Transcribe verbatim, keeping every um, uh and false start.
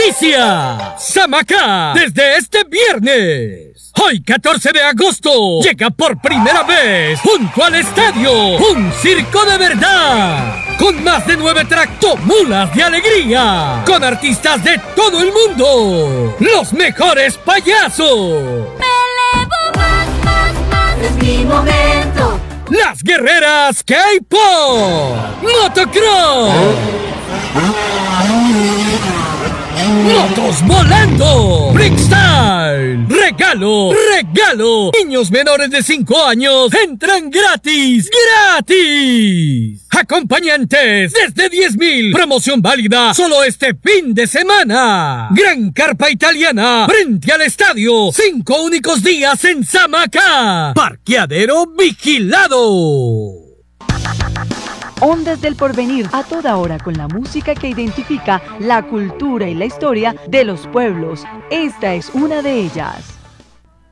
inicia Samacá desde este viernes. Hoy, catorce de agosto, llega por primera vez junto al estadio un circo de verdad, con más de nueve tractomulas de alegría, con artistas de todo el mundo, los mejores payasos. Me elevo más, más, más, es mi momento. Las guerreras K-pop, motocross, motos volando, freestyle, regalo, regalo. Niños menores de cinco años entran gratis, gratis. Acompañantes desde diez mil. Promoción válida solo este fin de semana. Gran carpa italiana frente al estadio. Cinco únicos días en Samacá. Parqueadero vigilado. Ondas del Porvenir, a toda hora con la música que identifica la cultura y la historia de los pueblos. Esta es una de ellas.